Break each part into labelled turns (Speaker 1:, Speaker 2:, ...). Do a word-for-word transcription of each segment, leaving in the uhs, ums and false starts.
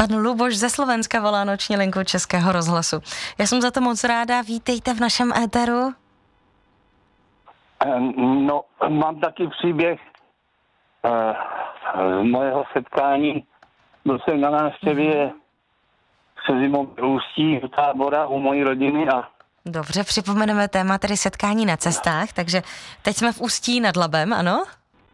Speaker 1: Pan Luboš ze Slovenska volá noční linku Českého rozhlasu. Já jsem za to moc ráda, vítejte v našem éteru.
Speaker 2: No, mám taky příběh uh, z mojeho setkání. Byl jsem na návštěvě se zimou v Ústí u Tábora u mojí rodiny a
Speaker 1: Dobře, připomeneme téma tedy setkání na cestách, takže teď jsme v Ústí nad Labem, ano?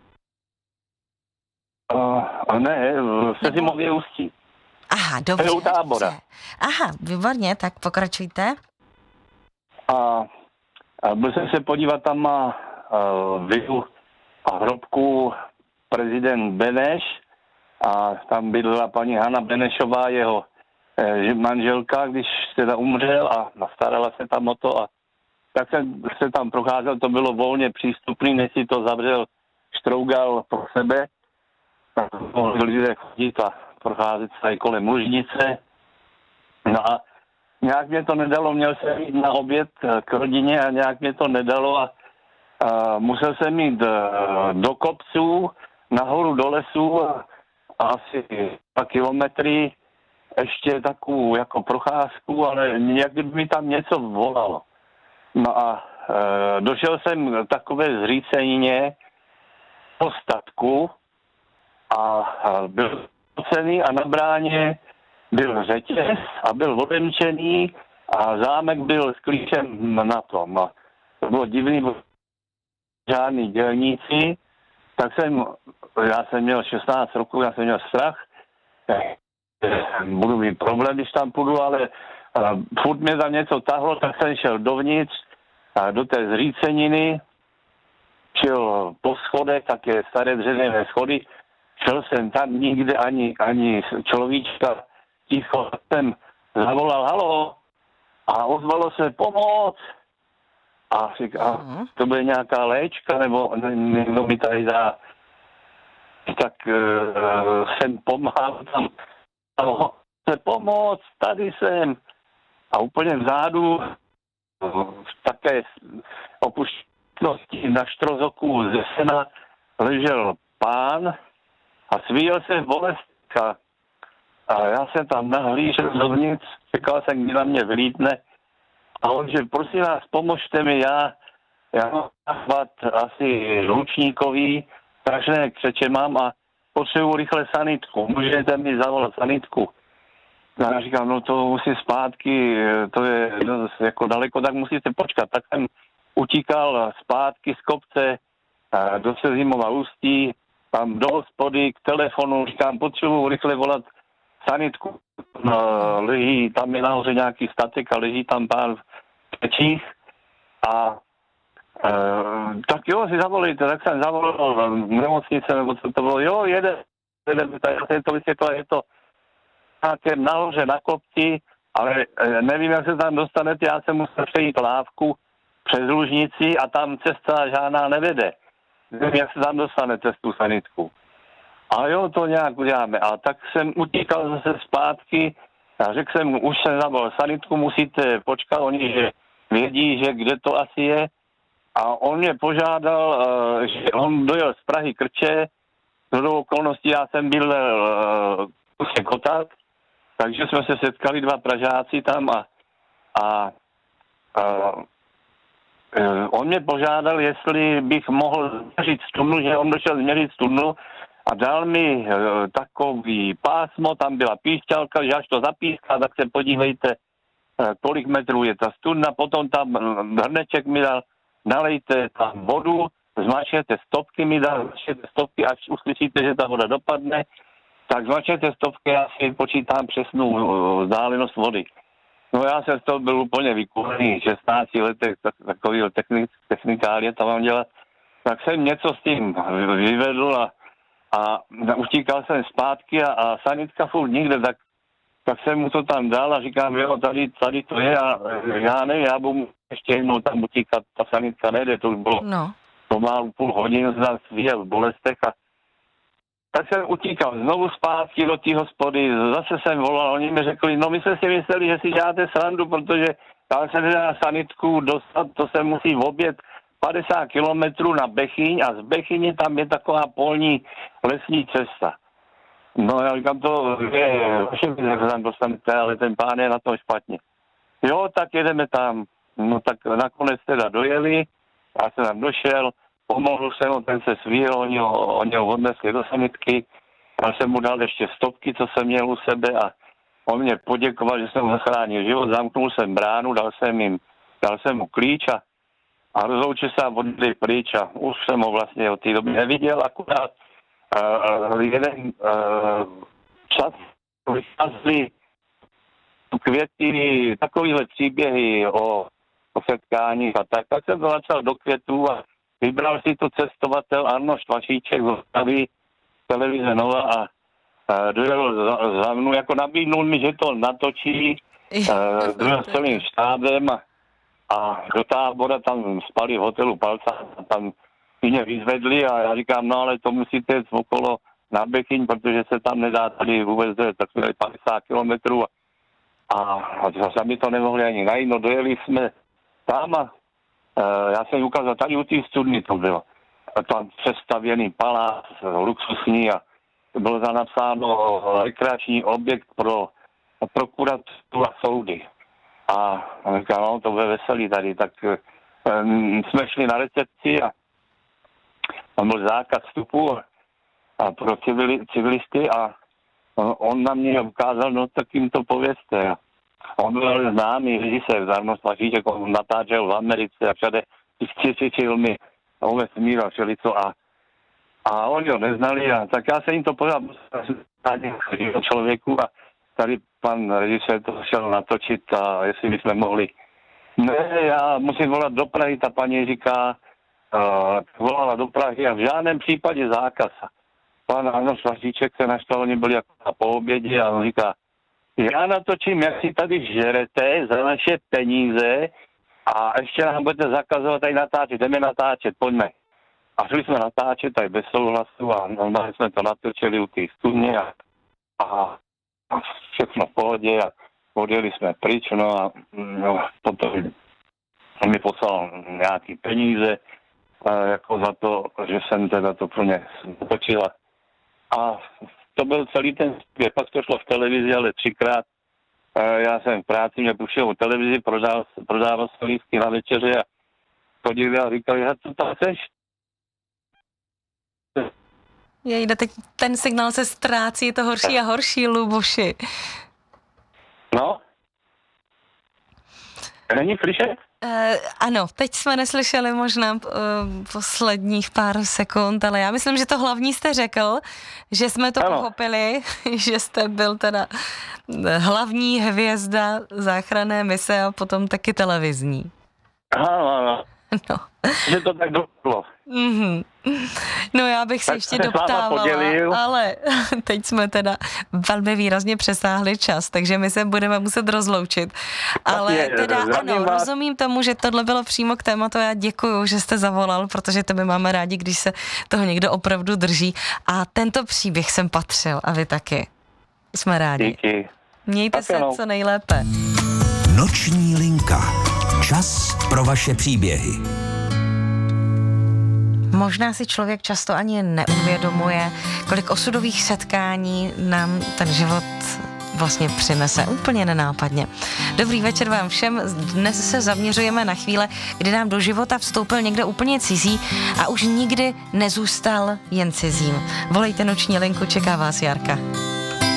Speaker 2: Uh, ne, se zimově Ústí.
Speaker 1: Aha, dobře.
Speaker 2: U Tábora.
Speaker 1: Dobře. Aha, výborně, tak pokračujte.
Speaker 2: A, a byl jsem se podívat, tam má uh, vidu a hrobku prezident Beneš a tam bydlela paní Hana Benešová, jeho eh, manželka, když teda umřel a nastarala se tam o to a tak jsem se tam procházel, to bylo volně přístupný, než si to zavřel Štrougal pro sebe, tak mohli lidé chodit a procházet se kolem Lužnice. No a nějak mě to nedalo, měl jsem jít na oběd k rodině a nějak mě to nedalo a, a musel jsem jít do kopců, nahoru do lesu a, a asi dva kilometry ještě takovou jako procházku, ale nějak by mi tam něco volalo. No a e, došel jsem takové zřícenině po statku a, a byl cený a na bráně byl řetěz a byl odemčený a zámek byl s klíčem na tom. A to bylo divný, byl žádný dělníci, tak jsem, já jsem měl šestnáct roků, já jsem měl strach, budu mít problém, když tam půjdu, ale a furt mě tam něco tahlo, tak jsem šel dovnitř a do té zříceniny, šel po schodech, také staré dřevěné schody, šel jsem tam nikde ani, ani človíčka, ticho jsem zavolal halo a ozvalo se pomoc a říká, to bude nějaká léčka, nebo někdo mi tady dá. Tak uh, jsem pomáhal tam, se pomoc, tady jsem. A úplně vzadu v také opuštěnosti na štrozoku ze sena ležel pán a svíjel se v bolestka. A já jsem tam nahlížel dovnitř, čekal jsem, kdy na mě vylítne. A on, že prosím vás, pomožte mi, já, já mám chvat asi ručníkový, strašné křeče mám a potřebuji rychle sanitku. Můžete mi zavolat sanitku? A já říkám, no to musím zpátky, to je no, jako daleko, tak musíte počkat. Tak jsem utíkal zpátky z kopce do Sezimova Ústí, tam do hospody, k telefonu, říkám, potřebuji rychle volat sanitku. No, leží, tam je nahoře nějaký statek a leží tam pár v pečích a e, tak jo, si zavolejte, tak jsem zavolal v nemocnice, nebo co to bylo, jo, jede, jede, já jsem to vysvětlil, je to nějaké nahoře na kopci, ale e, nevím, jak se tam dostanete, já jsem musel přejít lávku přes Lužnici a tam cesta žádná nevede. Nevím, jak se tam dostanete z tu sanitku. A jo, to nějak uděláme. A tak jsem utíkal zase zpátky a řekl jsem, už jsem zavolal sanitku, musíte počkat, oni že vědí, že kde to asi je. A on mě požádal, že on dojel z Prahy Krče, do okolností já jsem byl kusek kotat, takže jsme se setkali dva Pražáci tam a, a, a on mě požádal, jestli bych mohl změřit studnu, že on došel změřit studnu a dal mi e, takový pásmo, tam byla píšťalka, že až to zapíská, tak se podívejte, e, kolik metrů je ta studna, potom tam hrneček mi dal, nalejte tam vodu, zmačkněte stopky mi dal, zmačkněte stopky, až uslyšíte, že ta voda dopadne, tak zmačkněte stopky, já si počítám přesnou e, vzdálenost vody. No já jsem z toho byl úplně vykulený, v šestnácti letech tak, takový technik, technikálie tam mám dělat, tak jsem něco s tím vyvedl a a utíkal jsem zpátky a, a sanitka furt nikde, tak, tak jsem mu to tam dal a říkám, jo, tady, tady to je a já nevím, já budu ještě jednou tam utíkat, ta sanitka nejde, to už bylo
Speaker 1: no.
Speaker 2: pomalu půl hodiny, jsem svíjel v bolestech a tak jsem utíkal znovu zpátky do té hospody, zase jsem volal, oni mi řekli, no my jsme si mysleli, že si děláte srandu, protože já se nedá na sanitku dostat, to se musí v oběd padesát kilometrů na Bechyň a z Bechyně tam je taková polní lesní cesta. No já říkám, to je vaše věc, jak se tam dostanete, ale ten pán je na tom špatně. Jo, tak jedeme tam. No tak nakonec teda dojeli, já jsem tam došel, pomohl jsem mu, ten se svíl, oni ho, oni ho odnesli do sanitky, já jsem mu dal ještě stovky, co jsem měl u sebe a on mě poděkoval, že jsem mu zachránil život, zamknul jsem bránu, dal jsem jim, dal jsem mu klíč a, a rozloučil se a odjeli pryč a už jsem ho vlastně od té doby neviděl, akorát uh, uh, jeden uh, čas vycházeli květy, takovýhle příběhy o, o setkáních a tak. Tak jsem to začal do květů a vybral si to cestovatel Arnošt Vašíček z Ostravy, televize Nova a, a dojel za, za mnou, jako nabídnul mi, že to natočí uh, s celým štábem a, a do tábora tam spali v hotelu Palca, tam mě vyzvedli a já říkám, no ale to musíte jít okolo na Bechyň, protože se tam nedá tady vůbec dojet, tak jsme padesát kilometrů a A, a sami to nemohli ani najít, no dojeli jsme tam a e, já jsem ukázal, tady u té studny to bylo. A tam přestavěný palác, luxusní a bylo tam napsáno rekreační objekt pro prokuraturu a soudy. A, a říkám, no to bude veselý tady, tak e, jsme šli na recepci a tam byl zákaz vstupu a, a pro civili, civilisty a on na mě ukázal, no tak jim to povězte. On byl známý režisér, Arnošt Vašíček, on natáčel v Americe a všade ty filmy o vesmíru a všelico a, a oni ho neznali a tak já se jim to podal člověku a tady pan režisér to šel natočit a jestli bychom mohli. Ne, já musím volat do Prahy, ta paní říká, uh, volala do Prahy a v žádném případě zákaz. Pan Arnošt Vašíček se naštval, oni byli jako na poobědě a on říká, já natočím, jak si tady žerete za naše peníze a ještě nám budete zakazovat tady natáčet, jdeme natáčet, pojďme. A šli jsme natáčet tady bez souhlasu a normálně jsme to natočili u té studně a, a, a všechno v pohodě a odjeli jsme pryč, no a no, potom mi poslal nějaký peníze a jako za to, že jsem teda to pro ně natočil. A to byl celý ten zpěv, pak to šlo v televizi, ale třikrát. Já jsem v práci, mě puštěl v televizi, prodával, prodával se lístky na večeře a chodili a říkali, že co tam chceš?
Speaker 1: Jejde, teď ten signál se ztrácí, je to horší a horší, Luboši.
Speaker 2: No? Není slyšet?
Speaker 1: Uh, ano, teď jsme neslyšeli možná uh, posledních pár sekund, ale já myslím, že to hlavní jste řekl, že jsme to ano. pochopili, že jste byl teda hlavní hvězda záchranné mise a potom taky televizní.
Speaker 2: Ano, ano.
Speaker 1: No.
Speaker 2: Že to tak dopadlo.
Speaker 1: Mm-hmm. No já bych se tak ještě doptávala, ale teď jsme teda velmi výrazně přesáhli čas, takže my se budeme muset rozloučit. Ale je, teda ano, vás. Rozumím tomu, že tohle bylo přímo k tématu. Já děkuju, že jste zavolal, protože to my máme rádi, když se toho někdo opravdu drží. A tento příběh jsem patřil a vy taky. Jsme rádi.
Speaker 2: Díky.
Speaker 1: Mějte tak se no. co nejlépe.
Speaker 3: Noční linka. Čas pro vaše příběhy.
Speaker 1: Možná si člověk často ani neuvědomuje, kolik osudových setkání nám ten život vlastně přinese úplně nenápadně. Dobrý večer vám všem. Dnes se zaměřujeme na chvíle, kdy nám do života vstoupil někdo úplně cizí a už nikdy nezůstal jen cizím. Volejte noční linku, čeká vás Jarka.